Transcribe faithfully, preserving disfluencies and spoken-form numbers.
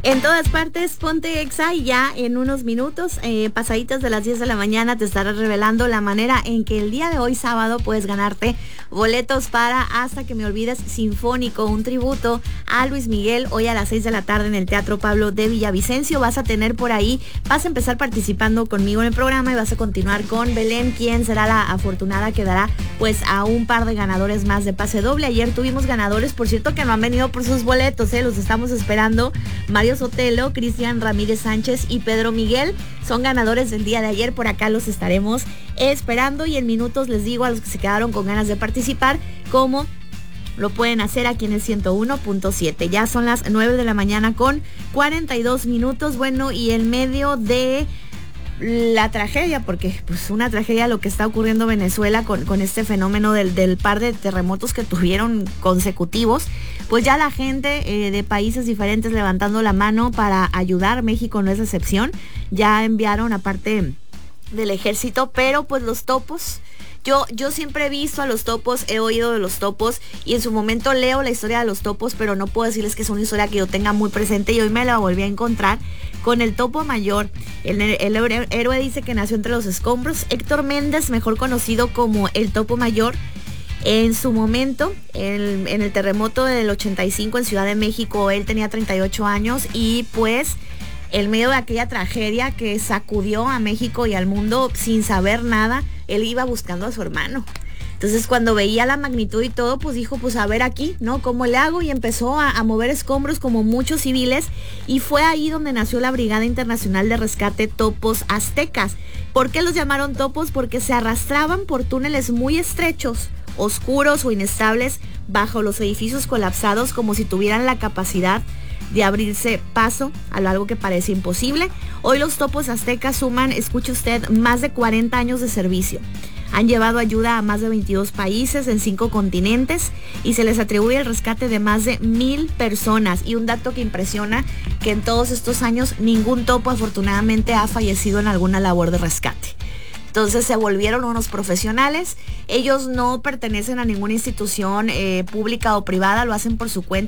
En todas partes, ponte Exa y ya en unos minutos, eh, pasaditas de las diez de la mañana, te estaré revelando la manera en que el día de hoy sábado puedes ganarte boletos para Hasta que me olvides sinfónico, un tributo a Luis Miguel, hoy a las seis de la tarde en el Teatro Pablo de Villavicencio. Vas a tener por ahí, vas a empezar participando conmigo en el programa y vas a continuar con Belén, quien será la afortunada que dará pues a un par de ganadores más de pase doble. Ayer tuvimos ganadores, por cierto, que no han venido por sus boletos, eh, los estamos esperando. Mario Sotelo, Cristian Ramírez Sánchez y Pedro Miguel son ganadores del día de ayer. Por acá los estaremos esperando y en minutos les digo a los que se quedaron con ganas de participar cómo lo pueden hacer aquí en el ciento uno punto siete. Ya son las nueve de la mañana con cuarenta y dos minutos. Bueno, y en medio de la tragedia, porque pues una tragedia lo que está ocurriendo en Venezuela con, con este fenómeno del, del par de terremotos que tuvieron consecutivos, pues ya la gente eh, de países diferentes levantando la mano para ayudar. México no es excepción, ya enviaron aparte del ejército, pero pues los topos, Yo, yo siempre he visto a los topos, he oído de los topos y en su momento leo la historia de los topos, pero no puedo decirles que es una historia que yo tenga muy presente y hoy me la volví a encontrar con el topo mayor. El, el, el héroe dice que nació entre los escombros. Héctor Méndez, mejor conocido como el topo mayor, en su momento, el, en el terremoto del ochenta y cinco en Ciudad de México, él tenía treinta y ocho años y pues en medio de aquella tragedia que sacudió a México y al mundo sin saber nada, él iba buscando a su hermano. Entonces cuando veía la magnitud y todo, pues dijo, pues a ver aquí, ¿no? ¿Cómo le hago? Y empezó a, a mover escombros como muchos civiles y fue ahí donde nació la Brigada Internacional de Rescate Topos Aztecas. ¿Por qué los llamaron topos? Porque se arrastraban por túneles muy estrechos, oscuros o inestables bajo los edificios colapsados, como si tuvieran la capacidad de abrirse paso a algo que parece imposible. Hoy los topos aztecas suman, escuche usted, más de cuarenta años de servicio. Han llevado ayuda a más de veintidós países en cinco continentes y se les atribuye el rescate de más de mil personas. Y un dato que impresiona, que en todos estos años ningún topo afortunadamente ha fallecido en alguna labor de rescate. Entonces se volvieron unos profesionales. Ellos no pertenecen a ninguna institución eh, pública o privada, lo hacen por su cuenta.